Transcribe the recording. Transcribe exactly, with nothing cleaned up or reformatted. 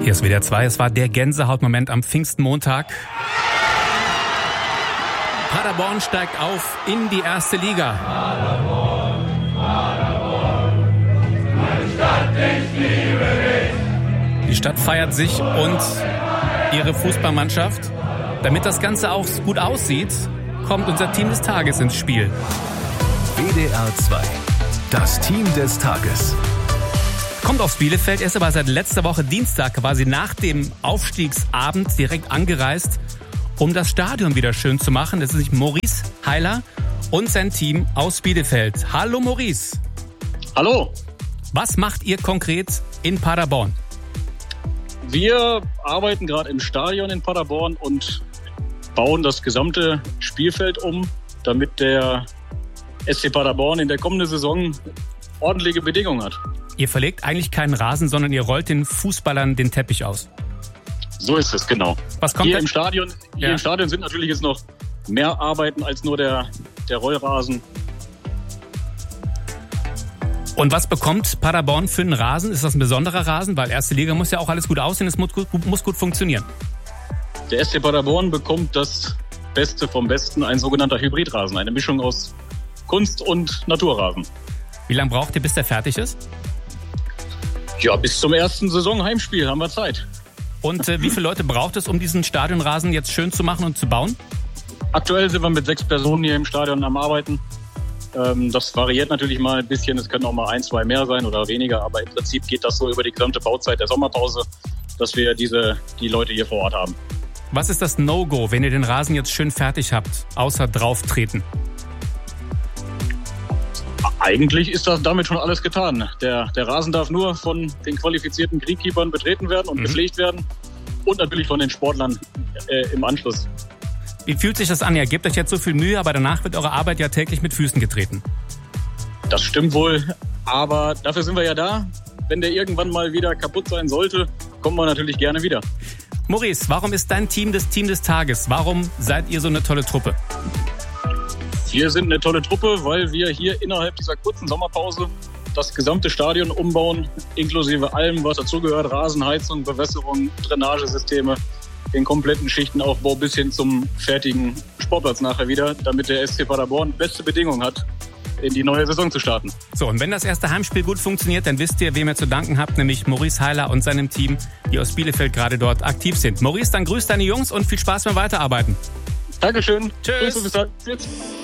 Hier ist W D R zwei. Es war der Gänsehautmoment am Pfingstmontag. Paderborn steigt auf in die erste Liga. Paderborn, Paderborn, meine Stadt, ich liebe dich. Die Stadt feiert sich und ihre Fußballmannschaft. Damit das Ganze auch gut aussieht, kommt unser Team des Tages ins Spiel. W D R zwei, das Team des Tages. Kommt aufs Bielefeld, er ist aber seit letzter Woche Dienstag quasi nach dem Aufstiegsabend direkt angereist, um das Stadion wieder schön zu machen. Das ist Maurice Heiler und sein Team aus Bielefeld. Hallo Maurice. Hallo. Was macht ihr konkret in Paderborn? Wir arbeiten gerade im Stadion in Paderborn und bauen das gesamte Spielfeld um, damit der S C Paderborn in der kommenden Saison ordentliche Bedingungen hat. Ihr verlegt eigentlich keinen Rasen, sondern ihr rollt den Fußballern den Teppich aus. So ist es, genau. Was kommt hier denn? im Stadion, hier Ja. im Stadion sind natürlich jetzt noch mehr Arbeiten als nur der, der Rollrasen. Und was bekommt Paderborn für einen Rasen? Ist das ein besonderer Rasen? Weil erste Liga muss ja auch alles gut aussehen, es muss gut, muss gut funktionieren. Der S C Paderborn bekommt das Beste vom Besten, ein sogenannter Hybridrasen, eine Mischung aus Kunst- und Naturrasen. Wie lange braucht ihr, bis der fertig ist? Ja, bis zum ersten Saisonheimspiel haben wir Zeit. Und äh, wie viele Leute braucht es, um diesen Stadionrasen jetzt schön zu machen und zu bauen? Aktuell sind wir mit sechs Personen hier im Stadion am Arbeiten. Ähm, das variiert natürlich mal ein bisschen. Es können auch mal ein, zwei mehr sein oder weniger. Aber im Prinzip geht das so über die gesamte Bauzeit der Sommerpause, dass wir diese, die Leute hier vor Ort haben. Was ist das No-Go, wenn ihr den Rasen jetzt schön fertig habt, außer drauftreten? Eigentlich ist das damit schon alles getan. Der, der Rasen darf nur von den qualifizierten Greenkeepern betreten werden und mhm. gepflegt werden. Und natürlich von den Sportlern äh, im Anschluss. Wie fühlt sich das an? Ihr gebt euch jetzt so viel Mühe, aber danach wird eure Arbeit ja täglich mit Füßen getreten. Das stimmt wohl, aber dafür sind wir ja da. Wenn der irgendwann mal wieder kaputt sein sollte, kommen wir natürlich gerne wieder. Maurice, warum ist dein Team das Team des Tages? Warum seid ihr so eine tolle Truppe? Wir sind eine tolle Truppe, weil wir hier innerhalb dieser kurzen Sommerpause das gesamte Stadion umbauen, inklusive allem, was dazugehört, Rasen, Heizung, Bewässerung, Drainagesysteme, den kompletten Schichtenaufbau bis hin zum fertigen Sportplatz nachher wieder, damit der S C Paderborn beste Bedingungen hat, in die neue Saison zu starten. So, und wenn das erste Heimspiel gut funktioniert, dann wisst ihr, wem ihr zu danken habt, nämlich Maurice Heiler und seinem Team, die aus Bielefeld gerade dort aktiv sind. Maurice, dann grüß deine Jungs und viel Spaß beim Weiterarbeiten. Dankeschön. Tschüss. Grüße, bis dann. Tschüss.